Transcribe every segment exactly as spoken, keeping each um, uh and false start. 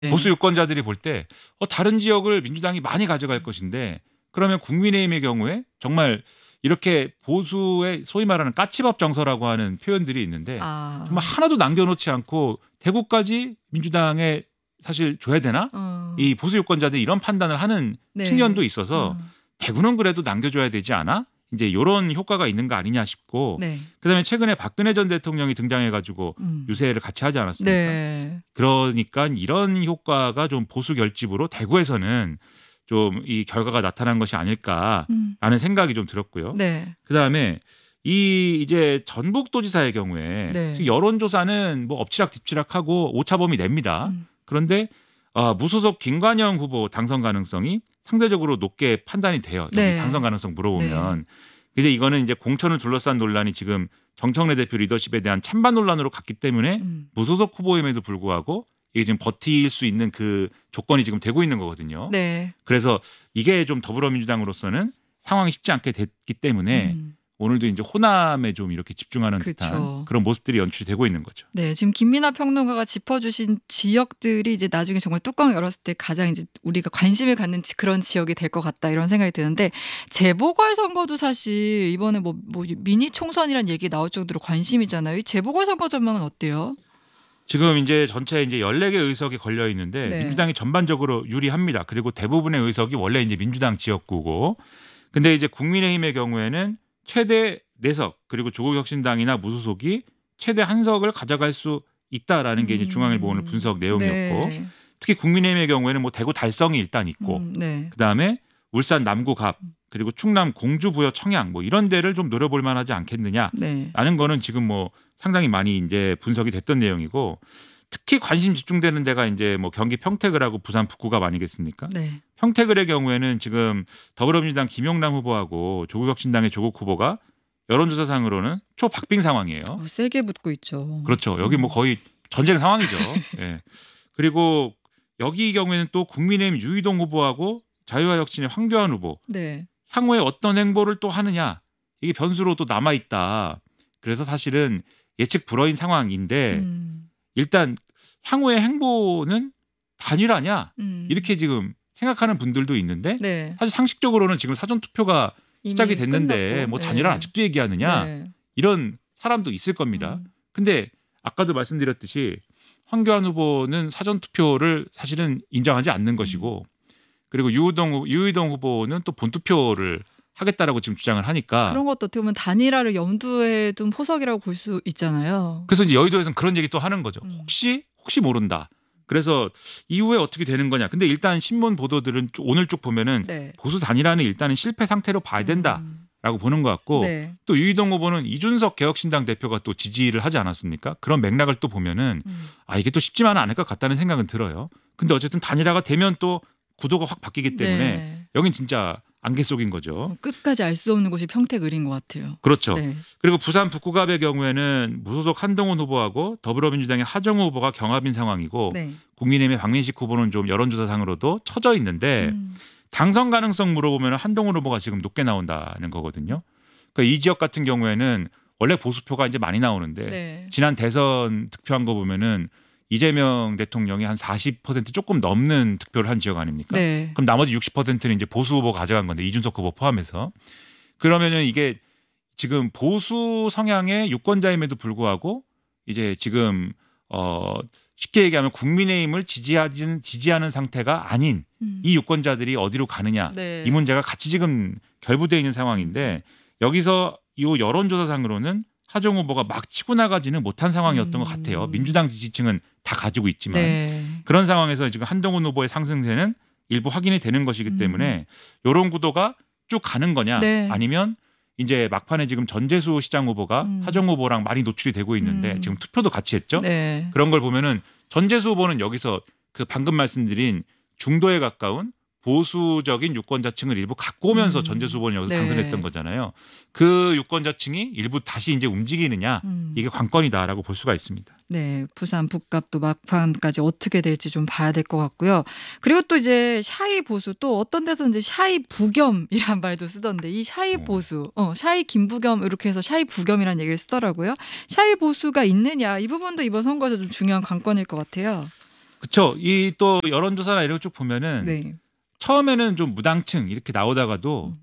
보수 유권자들이 볼 때 어, 다른 지역을 민주당이 많이 가져갈 것인데 그러면 국민의힘의 경우에 정말 이렇게 보수의 소위 말하는 까치밥 정서라고 하는 표현들이 있는데 아. 정말 하나도 남겨놓지 않고 대구까지 민주당에 사실 줘야 되나? 어. 이 보수 유권자들이 이런 판단을 하는 네. 측면도 있어서 음. 대구는 그래도 남겨줘야 되지 않아? 이제 이런 효과가 있는 거 아니냐 싶고 네. 그다음에 최근에 박근혜 전 대통령이 등장해가지고 음. 유세를 같이 하지 않았습니까? 네. 그러니까 이런 효과가 좀 보수 결집으로 대구에서는 좀 이 결과가 나타난 것이 아닐까라는 음. 생각이 좀 들었고요. 네. 그다음에 이 이제 전북도지사의 경우에 네. 지금 여론조사는 뭐 엎치락뒤치락하고 오차범위 냅니다. 음. 그런데 어, 무소속 김관영 후보 당선 가능성이 상대적으로 높게 판단이 돼요. 여기 네. 당선 가능성 물어보면. 근데 이거는 이제 공천을 둘러싼 논란이 지금 정청래 대표 리더십에 대한 찬반 논란으로 갔기 때문에 음. 무소속 후보임에도 불구하고 이게 지금 버틸 수 있는 그 조건이 지금 되고 있는 거거든요. 네. 그래서 이게 좀 더불어민주당으로서는 상황이 쉽지 않게 됐기 때문에 음. 오늘도 이제 호남에 좀 이렇게 집중하는 그쵸. 듯한 그런 모습들이 연출되고 있는 거죠. 네, 지금 김민하 평론가가 짚어주신 지역들이 이제 나중에 정말 뚜껑 열었을 때 가장 이제 우리가 관심을 갖는 지- 그런 지역이 될 것 같다 이런 생각이 드는데 재보궐선거도 사실 이번에 뭐, 뭐 미니 총선이란 얘기 나올 정도로 관심이잖아요. 이 재보궐선거 전망은 어때요? 지금 이제 전체 이제 열네 개 의석이 걸려 있는데 네. 민주당이 전반적으로 유리합니다. 그리고 대부분의 의석이 원래 이제 민주당 지역구고, 근데 이제 국민의힘의 경우에는 최대 네 석 그리고 조국혁신당이나 무소속이 최대 한 석을 가져갈 수 있다라는 게 이제 중앙일보 오늘 분석 내용이었고, 네. 특히 국민의힘의 경우에는 뭐 대구 달성이 일단 있고, 음, 네. 그 다음에 울산 남구 갑 그리고 충남 공주 부여 청양 뭐 이런 데를 좀 노려볼 만하지 않겠느냐. 네. 라는 거는 지금 뭐 상당히 많이 이제 분석이 됐던 내용이고, 특히 관심 집중되는 데가 이제 뭐 경기 평택을하고 부산 북구갑 아니겠습니까? 네. 평택을의 경우에는 지금 더불어민주당 김용남 후보하고 조국혁신당의 조국 후보가 여론조사상으로는 초박빙 상황이에요. 어, 세게 붙고 있죠. 그렇죠. 여기 뭐 거의 전쟁 상황이죠. 예. 그리고 여기 경우에는 또 국민의힘 유이동 후보하고 자유화혁신의 황교안 후보, 네. 향후에 어떤 행보를 또 하느냐, 이게 변수로 또 남아 있다. 그래서 사실은 예측 불허인 상황인데 음. 일단 향후의 행보는 단일화냐 음. 이렇게 지금 생각하는 분들도 있는데 네. 사실 상식적으로는 지금 사전 투표가 이미 시작이 됐는데 끝났고. 뭐 네. 단일화 아직도 얘기하느냐 네. 이런 사람도 있을 겁니다. 음. 근데 아까도 말씀드렸듯이 황교안 후보는 사전 투표를 사실은 인정하지 않는 것이고, 그리고 유의동 후- 유의동 후보는 또 본투표를 하겠다라고 지금 주장을 하니까, 그런 것도 어떻게 보면 단일화를 염두에 둔 포석이라고 볼 수 있잖아요. 그래서 이제 여의도에서는 그런 얘기 또 하는 거죠. 음. 혹시 혹시 모른다. 그래서 이후에 어떻게 되는 거냐. 근데 일단 신문 보도들은 쭉- 오늘 쭉 보면은 네. 보수 단일화는 일단은 실패 상태로 봐야 된다라고 음. 보는 것 같고, 네. 또 유이동 후보는 이준석 개혁신당 대표가 또 지지를 하지 않았습니까? 그런 맥락을 또 보면은 음. 아 이게 또 쉽지만은 않을 것 같다는 생각은 들어요. 근데 어쨌든 단일화가 되면 또 구도가 확 바뀌기 때문에 네. 여긴 진짜 안개 속인 거죠. 뭐 끝까지 알 수 없는 곳이 평택을인 것 같아요. 그렇죠. 네. 그리고 부산 북구갑의 경우에는 무소속 한동훈 후보하고 더불어민주당의 하정우 후보가 경합인 상황이고, 네. 국민의힘의 박민식 후보는 좀 여론조사상으로도 처져 있는데 음. 당선 가능성 물어보면 한동훈 후보가 지금 높게 나온다는 거거든요. 그러니까 이 지역 같은 경우에는 원래 보수표가 이제 많이 나오는데 네. 지난 대선 득표한 거 보면은 이재명 대통령이 한 사십 퍼센트 조금 넘는 득표를 한 지역 아닙니까? 네. 그럼 나머지 육십 퍼센트는 이제 보수 후보 가져간 건데, 이준석 후보 포함해서. 그러면은 이게 지금 보수 성향의 유권자임에도 불구하고 이제 지금 어 쉽게 얘기하면 국민의힘을 지지하는 지지하는 상태가 아닌 음. 이 유권자들이 어디로 가느냐, 네. 이 문제가 같이 지금 결부되어 있는 상황인데, 여기서 이 여론조사상으로는 하정 후보가 막 치고 나가지는 못한 상황이었던 음. 것 같아요. 민주당 지지층은 다 가지고 있지만. 네. 그런 상황에서 지금 한동훈 후보의 상승세는 일부 확인이 되는 것이기 때문에 이런 구도가 쭉 가는 거냐, 네. 아니면 이제 막판에 지금 전재수 시장 후보가 음. 하정 후보랑 많이 노출이 되고 있는데 음. 지금 투표도 같이 했죠. 네. 그런 걸 보면은 전재수 후보는 여기서 그 방금 말씀드린 중도에 가까운 보수적인 유권자층을 일부 갖고 오면서 음. 전재수 후보는 여기서 네. 당선했던 거잖아요. 그 유권자층이 일부 다시 이제 움직이느냐, 음. 이게 관건이다라고 볼 수가 있습니다. 네, 부산 북갑도 막판까지 어떻게 될지 좀 봐야 될 것 같고요. 그리고 또 이제 샤이 보수, 또 어떤 데서 이제 샤이 부겸이란 말도 쓰던데, 이 샤이 어. 보수, 어, 샤이 김부겸 이렇게 해서 샤이 부겸이라는 얘기를 쓰더라고요. 샤이 보수가 있느냐, 이 부분도 이번 선거에서 좀 중요한 관건일 것 같아요. 그쵸. 이 또 여론조사나 이런 거 쭉 보면은 네. 처음에는 좀 무당층 이렇게 나오다가도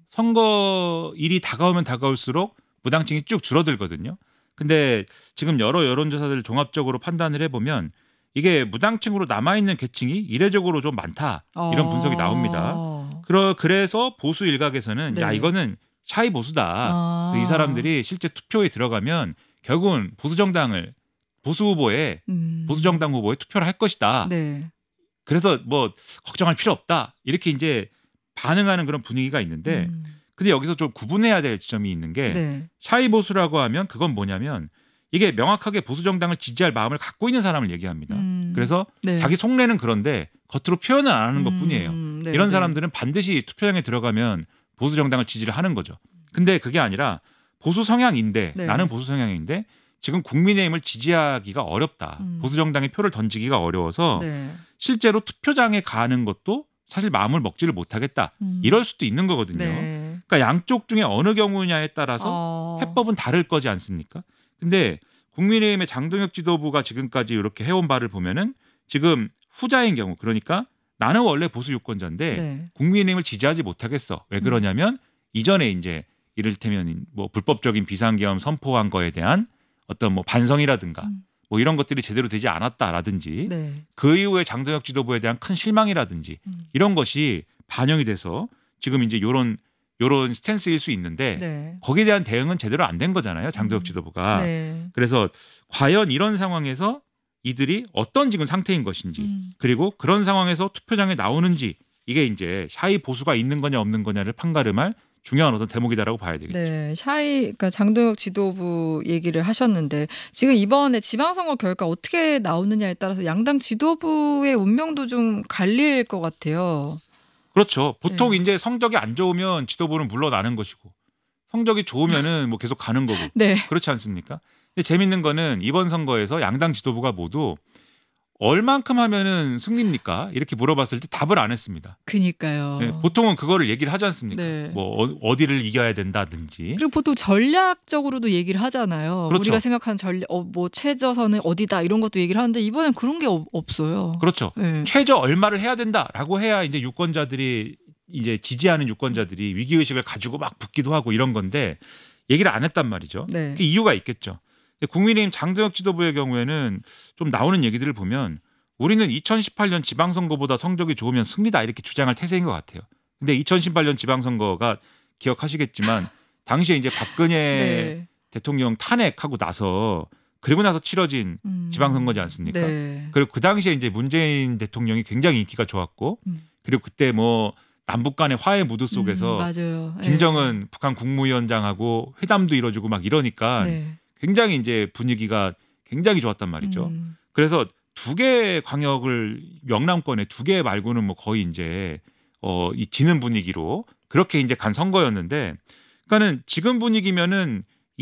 선거일이 다가오면 다가올수록 무당층이 쭉 줄어들거든요. 근데 지금 여러 여론조사들 종합적으로 판단을 해보면 이게 무당층으로 남아있는 계층이 이례적으로 좀 많다. 이런 분석이 나옵니다. 아. 그러, 그래서 보수 일각에서는 네. 야 이거는 샤이 보수다. 아. 이 사람들이 실제 투표에 들어가면 결국은 보수 정당을 보수 후보에 음. 보수 정당 후보에 투표를 할 것이다. 네. 그래서 뭐 걱정할 필요 없다. 이렇게 이제 반응하는 그런 분위기가 있는데 음. 근데 여기서 좀 구분해야 될 지점이 있는 게 네. 샤이 보수라고 하면 그건 뭐냐면 이게 명확하게 보수 정당을 지지할 마음을 갖고 있는 사람을 얘기합니다. 음. 그래서 네. 자기 속내는 그런데 겉으로 표현을 안 하는 것뿐이에요. 음. 네. 이런 네. 사람들은 반드시 투표장에 들어가면 보수 정당을 지지를 하는 거죠. 근데 그게 아니라 보수 성향인데 네. 나는 보수 성향인데 지금 국민의힘을 지지하기가 어렵다. 음. 보수 정당에 표를 던지기가 어려워서 네. 실제로 투표장에 가는 것도 사실 마음을 먹지를 못하겠다. 음. 이럴 수도 있는 거거든요. 네. 그러니까 양쪽 중에 어느 경우냐에 따라서 어. 해법은 다를 거지 않습니까? 근데 국민의힘의 장동혁 지도부가 지금까지 이렇게 해온 바를 보면은 지금 후자인 경우 그러니까 나는 원래 보수 유권자인데 네. 국민의힘을 지지하지 못하겠어. 왜 그러냐면 이전에 이제 이를테면 뭐 불법적인 비상계엄 선포한 거에 대한 어떤 뭐 반성이라든가 음. 뭐 이런 것들이 제대로 되지 않았다라든지 네. 그 이후에 장동혁 지도부에 대한 큰 실망이라든지 음. 이런 것이 반영이 돼서 지금 이제 요런 요런 스탠스일 수 있는데 네. 거기에 대한 대응은 제대로 안 된 거잖아요. 장동혁 음. 지도부가. 네. 그래서 과연 이런 상황에서 이들이 어떤 지금 상태인 것인지 음. 그리고 그런 상황에서 투표장에 나오는지 이게 이제 샤이 보수가 있는 거냐 없는 거냐를 판가름할 중요한 어떤 대목이다라고 봐야 되겠죠. 네, 샤이, 그러니까 장동혁 지도부 얘기를 하셨는데 지금 이번에 지방선거 결과 어떻게 나오느냐에 따라서 양당 지도부의 운명도 좀 갈릴 것 같아요. 그렇죠. 보통 네. 이제 성적이 안 좋으면 지도부는 물러나는 것이고 성적이 좋으면은 뭐 계속 가는 거고 네, 그렇지 않습니까? 근데 재밌는 거는 이번 선거에서 양당 지도부가 모두 얼만큼 하면은 승리입니까? 이렇게 물어봤을 때 답을 안 했습니다. 그니까요. 네, 보통은 그거를 얘기를 하지 않습니까? 네. 뭐 어- 어디를 이겨야 된다든지. 그리고 보통 전략적으로도 얘기를 하잖아요. 그렇죠. 우리가 생각하는 전략, 어, 뭐 최저선은 어디다 이런 것도 얘기를 하는데 이번엔 그런 게 없, 없어요. 그렇죠. 네. 최저 얼마를 해야 된다라고 해야 이제 유권자들이 이제 지지하는 유권자들이 위기 의식을 가지고 막 붙기도 하고 이런 건데 얘기를 안 했단 말이죠. 네. 그 이유가 있겠죠. 국민의힘 장동혁 지도부의 경우에는 좀 나오는 얘기들을 보면 우리는 이천십팔 년 지방선거보다 성적이 좋으면 승리다 이렇게 주장할 태세인 것 같아요. 근데 이천십팔 년 지방선거가 기억하시겠지만 당시에 이제 박근혜 네. 대통령 탄핵하고 나서 그리고 나서 치러진 음. 지방선거지 않습니까? 네. 그리고 그 당시에 이제 문재인 대통령이 굉장히 인기가 좋았고 음. 그리고 그때 뭐 남북 간의 화해 무드 속에서 음, 맞아요. 김정은 북한 국무위원장하고 회담도 이뤄주고 막 이러니까 네. 굉장히 이제 분위기가 굉장히 좋았단 말이죠. 음. 그래서 두 개 광역을 영남권에 두 개 말고는 뭐 거의 이제 어, 이 지는 분위기로 그렇게 이제 간 선거였는데, 그러니까는 지금 분위기면은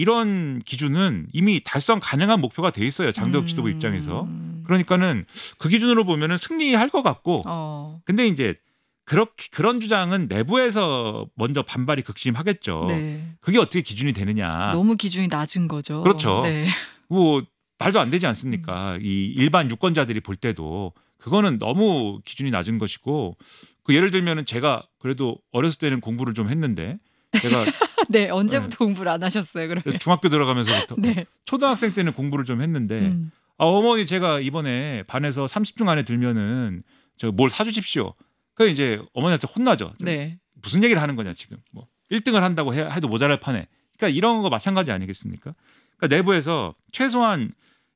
이런 기준은 이미 달성 가능한 목표가 돼 있어요. 장동혁 지도부 입장에서. 음. 그러니까는 그 기준으로 보면은 승리할 것 같고, 어. 근데 이제 그렇게 그런 주장은 내부에서 먼저 반발이 극심하겠죠. 네. 그게 어떻게 기준이 되느냐? 너무 기준이 낮은 거죠. 그렇죠. 네. 뭐 말도 안 되지 않습니까? 이 일반 유권자들이 볼 때도 그거는 너무 기준이 낮은 것이고, 그 예를 들면은 제가 그래도 어렸을 때는 공부를 좀 했는데 제가 네. 언제부터 공부를 안 하셨어요, 그러면? 중학교 들어가면서부터 네. 초등학생 때는 공부를 좀 했는데 음. 아, 어머니 제가 이번에 반에서 삼십 등 안에 들면은 저 뭘 사주십시오. 그 이제 어머니한테 혼나죠. 네. 무슨 얘기를 하는 거냐 지금 뭐 일 등을 한다고 해, 해도 모자랄 판에. 그러니까 이런 거 마찬가지 아니겠습니까? 그러니까 내부에서 최소한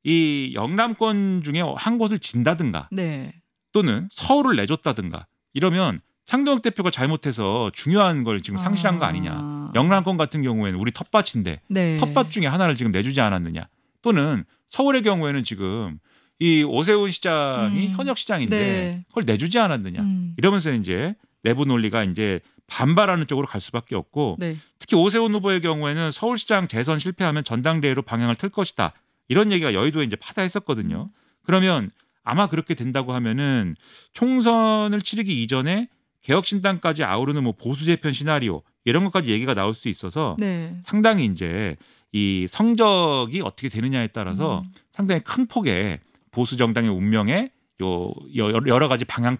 이 영남권 중에 한 곳을 진다든가 네. 또는 서울을 내줬다든가 이러면 장동혁 대표가 잘못해서 중요한 걸 지금 상실한 거 아니냐. 아. 영남권 같은 경우에는 우리 텃밭인데 네. 텃밭 중에 하나를 지금 내주지 않았느냐. 또는 서울의 경우에는 지금 이 오세훈 시장이 음. 현역 시장인데 네. 그걸 내주지 않았느냐. 음. 이러면서 이제 내부 논리가 이제 반발하는 쪽으로 갈 수밖에 없고, 네. 특히 오세훈 후보의 경우에는 서울시장 재선 실패하면 전당대회로 방향을 틀 것이다. 이런 얘기가 여의도에 이제 파다했었거든요. 그러면 아마 그렇게 된다고 하면은 총선을 치르기 이전에 개혁신당까지 아우르는 뭐 보수 재편 시나리오 이런 것까지 얘기가 나올 수 있어서 네. 상당히 이제 이 성적이 어떻게 되느냐에 따라서 음. 상당히 큰 폭의 보수 정당의 운명에 요 여- 여러 가지 방향